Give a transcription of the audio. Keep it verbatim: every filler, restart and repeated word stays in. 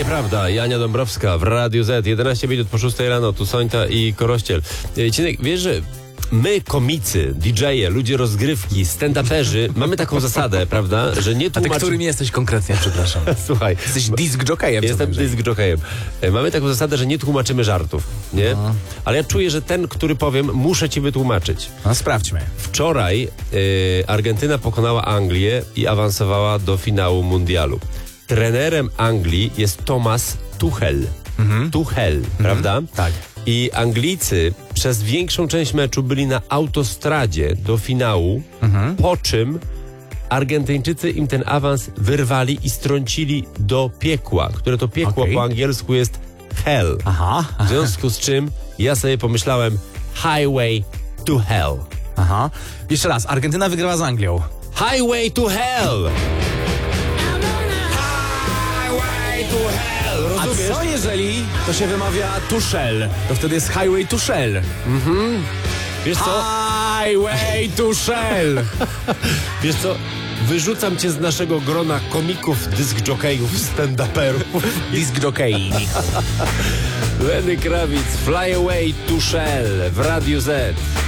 nieprawda. Jania Dąbrowska w Radiu Z. jedenaście minut po szóstej rano. Tu Sońta i Korościel. Cinek, wiesz, że my, komicy, didżeje, ludzie rozgrywki, stand-uperzy, mamy taką zasadę, prawda, że nie A ty tłumaczymy... którym jesteś konkretnie, przepraszam? Słuchaj. Jesteś disc jockeyem. Jestem disc jockeyem. Mamy taką zasadę, że nie tłumaczymy żartów, nie? No. Ale ja czuję, że ten, który powiem, muszę ci wytłumaczyć. No sprawdźmy. Wczoraj y, Argentyna pokonała Anglię i awansowała do finału mundialu. Trenerem Anglii jest Thomas Tuchel. Mhm. Tuchel, mhm. prawda? Tak. I Anglicy przez większą część meczu byli na autostradzie do finału, mhm. po czym Argentyńczycy im ten awans wyrwali i strącili do piekła, które to piekło okay. po angielsku jest hell. Aha. W związku z czym ja sobie pomyślałem highway to hell. Aha. Jeszcze raz, Argentyna wygrała z Anglią. Highway to hell! Highway to hell! Rozumiesz? A co jeżeli to się wymawia Tuchel? To wtedy jest highway to shell. Mhm. Wiesz co? Highway to shell. Wiesz co? Wyrzucam cię z naszego grona komików, disc jockeyów, stand-uperów. Disc jockey. Lenny Kravitz, Fly Away to Shell w Radiu Z.